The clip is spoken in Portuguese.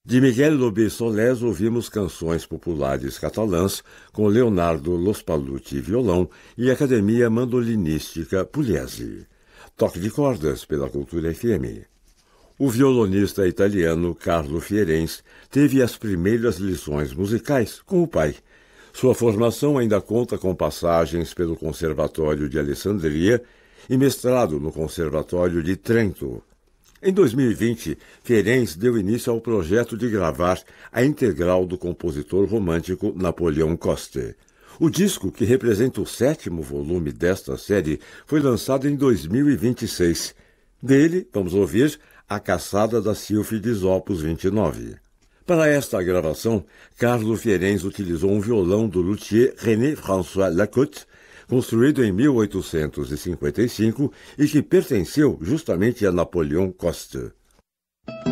De Miguel Lobé Solés ouvimos canções populares catalãs com Leonardo Lospalluti violão e Academia Mandolinística Pugliese. Toque de cordas pela Cultura FM. O violonista italiano Carlo Fierens teve as primeiras lições musicais com o pai. Sua formação ainda conta com passagens pelo Conservatório de Alessandria e mestrado no Conservatório de Trento. Em 2020, Fierens deu início ao projeto de gravar a integral do compositor romântico Napoleon Coste. O disco, que representa o 7º volume desta série, foi lançado em 2026. Dele, vamos ouvir A Caçada das Sílfides, Opus 29. Para esta gravação, Carlo Fierens utilizou um violão do luthier René-François Lacotte, construído em 1855 e que pertenceu justamente a Napoleon Coste.